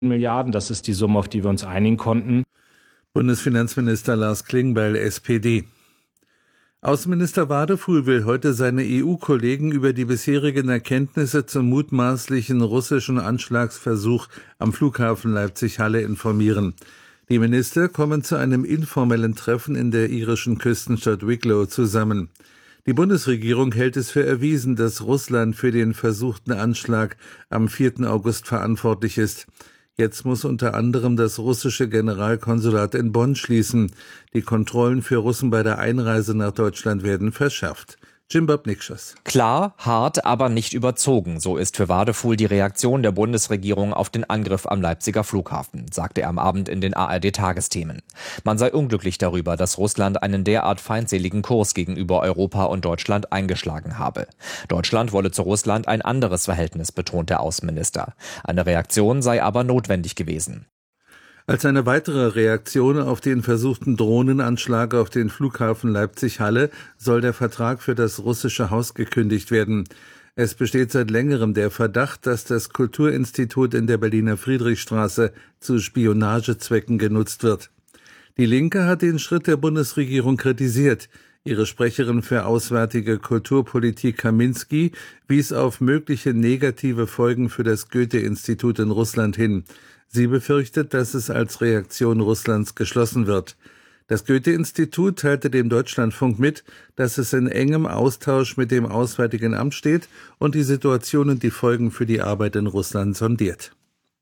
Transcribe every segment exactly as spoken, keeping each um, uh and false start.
Milliarden. Das ist die Summe, auf die wir uns einigen konnten. Bundesfinanzminister Lars Klingbeil, S P D. Außenminister Wadefuhl will heute seine E U-Kollegen über die bisherigen Erkenntnisse zum mutmaßlichen russischen Anschlagsversuch am Flughafen Leipzig-Halle informieren. Die Minister kommen zu einem informellen Treffen in der irischen Küstenstadt Wicklow zusammen. Die Bundesregierung hält es für erwiesen, dass Russland für den versuchten Anschlag am vierten August verantwortlich ist. Jetzt muss unter anderem das russische Generalkonsulat in Bonn schließen. Die Kontrollen für Russen bei der Einreise nach Deutschland werden verschärft. Jim Bob-Nikschas. Klar, hart, aber nicht überzogen. So ist für Wadefuhl die Reaktion der Bundesregierung auf den Angriff am Leipziger Flughafen, sagte er am Abend in den A R D-Tagesthemen. Man sei unglücklich darüber, dass Russland einen derart feindseligen Kurs gegenüber Europa und Deutschland eingeschlagen habe. Deutschland wolle zu Russland ein anderes Verhältnis, betont der Außenminister. Eine Reaktion sei aber notwendig gewesen. Als eine weitere Reaktion auf den versuchten Drohnenanschlag auf den Flughafen Leipzig-Halle soll der Vertrag für das russische Haus gekündigt werden. Es besteht seit längerem der Verdacht, dass das Kulturinstitut in der Berliner Friedrichstraße zu Spionagezwecken genutzt wird. Die Linke hat den Schritt der Bundesregierung kritisiert. Ihre Sprecherin für auswärtige Kulturpolitik Kaminski wies auf mögliche negative Folgen für das Goethe-Institut in Russland hin. Sie befürchtet, dass es als Reaktion Russlands geschlossen wird. Das Goethe-Institut teilte dem Deutschlandfunk mit, dass es in engem Austausch mit dem Auswärtigen Amt steht und die Situation und die Folgen für die Arbeit in Russland sondiert.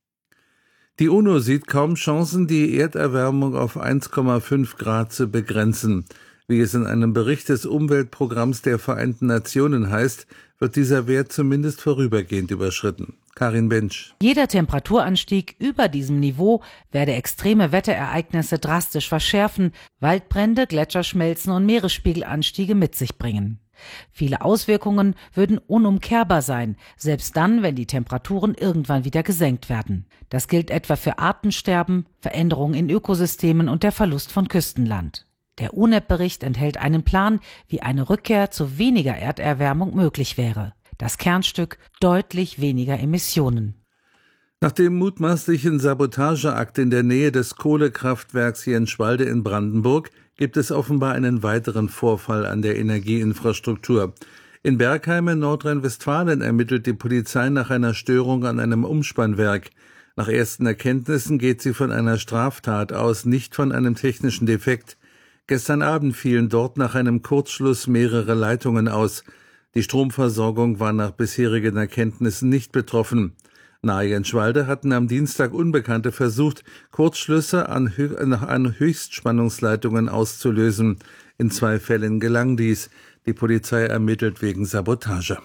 Die UNO sieht kaum Chancen, die Erderwärmung auf eins Komma fünf Grad zu begrenzen. Wie es in einem Bericht des Umweltprogramms der Vereinten Nationen heißt, wird dieser Wert zumindest vorübergehend überschritten. Karin Bensch. Jeder Temperaturanstieg über diesem Niveau werde extreme Wetterereignisse drastisch verschärfen, Waldbrände, Gletscherschmelzen und Meeresspiegelanstiege mit sich bringen. Viele Auswirkungen würden unumkehrbar sein, selbst dann, wenn die Temperaturen irgendwann wieder gesenkt werden. Das gilt etwa für Artensterben, Veränderungen in Ökosystemen und der Verlust von Küstenland. Der U N E P-Bericht enthält einen Plan, wie eine Rückkehr zu weniger Erderwärmung möglich wäre. Das Kernstück: deutlich weniger Emissionen. Nach dem mutmaßlichen Sabotageakt in der Nähe des Kohlekraftwerks Jenschwalde in Brandenburg gibt es offenbar einen weiteren Vorfall an der Energieinfrastruktur. In Bergheim in Nordrhein-Westfalen ermittelt die Polizei nach einer Störung an einem Umspannwerk. Nach ersten Erkenntnissen geht sie von einer Straftat aus, nicht von einem technischen Defekt. Gestern Abend fielen dort nach einem Kurzschluss mehrere Leitungen aus. Die Stromversorgung war nach bisherigen Erkenntnissen nicht betroffen. Nahe Jenschwalde hatten am Dienstag Unbekannte versucht, Kurzschlüsse an, Hö- an Höchstspannungsleitungen auszulösen. In zwei Fällen gelang dies. Die Polizei ermittelt wegen Sabotage.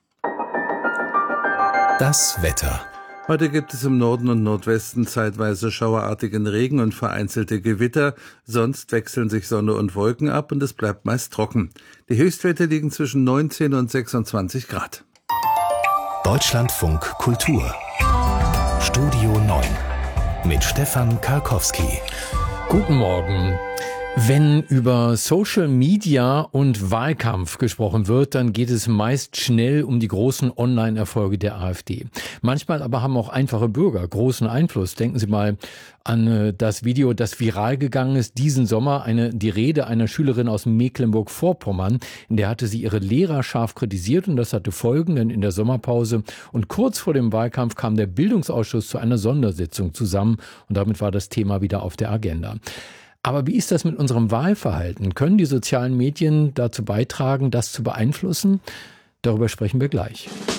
Das Wetter. Heute gibt es im Norden und Nordwesten zeitweise schauerartigen Regen und vereinzelte Gewitter. Sonst wechseln sich Sonne und Wolken ab und es bleibt meist trocken. Die Höchstwerte liegen zwischen neunzehn und sechsundzwanzig Grad. Deutschlandfunk Kultur. Studio neun mit Stefan Karkowski. Guten Morgen. Wenn über Social Media und Wahlkampf gesprochen wird, dann geht es meist schnell um die großen Online-Erfolge der AfD. Manchmal aber haben auch einfache Bürger großen Einfluss. Denken Sie mal an das Video, das viral gegangen ist diesen Sommer, eine, die Rede einer Schülerin aus Mecklenburg-Vorpommern. In der hatte sie ihre Lehrer scharf kritisiert und das hatte Folgen, denn in der Sommerpause und kurz vor dem Wahlkampf kam der Bildungsausschuss zu einer Sondersitzung zusammen und damit war das Thema wieder auf der Agenda. Aber wie ist das mit unserem Wahlverhalten? Können die sozialen Medien dazu beitragen, das zu beeinflussen? Darüber sprechen wir gleich.